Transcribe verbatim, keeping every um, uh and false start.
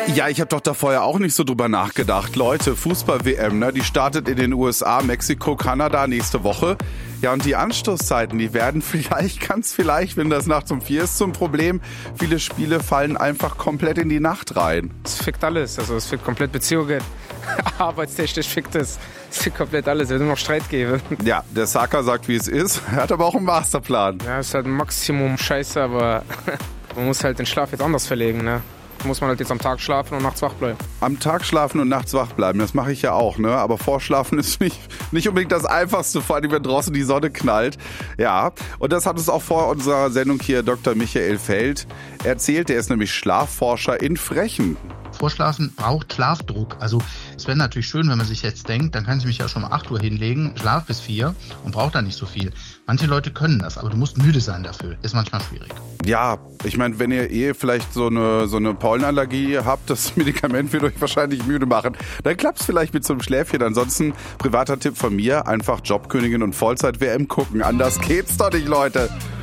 Ja, ich habe doch da vorher auch nicht so drüber nachgedacht. Leute, Fußball-W M, ne, die startet in den U S A, Mexiko, Kanada nächste Woche. Ja, und die Anstoßzeiten, die werden vielleicht, ganz vielleicht, wenn das nachts um vier ist, zum Problem. Viele Spiele fallen einfach komplett in die Nacht rein. Es fickt alles, also es fickt komplett Beziehungen. Arbeitstechnisch fickt es. Es fickt komplett alles, es wird nur noch Streit geben. Ja, der Saka sagt, wie es ist. Er hat aber auch einen Masterplan. Ja, es ist halt ein Maximum Scheiße, aber man muss halt den Schlaf jetzt anders verlegen, ne? Muss man halt jetzt am Tag schlafen und nachts wach bleiben. Am Tag schlafen und nachts wach bleiben, das mache ich ja auch, ne? Aber vorschlafen ist nicht, nicht unbedingt das Einfachste, vor allem wenn draußen die Sonne knallt. Ja, und das hat uns auch vor unserer Sendung hier Doktor Michael Feld erzählt. Er ist nämlich Schlafforscher in Frechen. Vorschlafen braucht Schlafdruck. Also es wäre natürlich schön, wenn man sich jetzt denkt, dann kann ich mich ja schon um acht Uhr hinlegen, schlaf bis vier und braucht dann nicht so viel. Manche Leute können das, aber du musst müde sein dafür. Ist manchmal schwierig. Ja, ich meine, wenn ihr eh vielleicht so eine, so eine Pollenallergie habt, das Medikament wird euch wahrscheinlich müde machen, dann klappt es vielleicht mit so einem Schläfchen. Ansonsten, privater Tipp von mir, einfach Jobkönigin und Vollzeit-W M gucken. Anders geht's doch nicht, Leute.